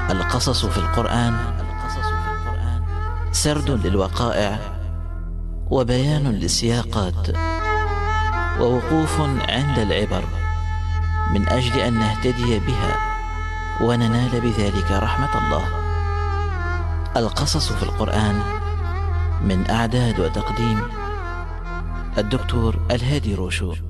القصص في القرآن سرد للوقائع وبيان للسياقات ووقوف عند العبر من أجل أن نهتدي بها وننال بذلك رحمة الله. القصص في القرآن من إعداد وتقديم الدكتور الهادي روشو.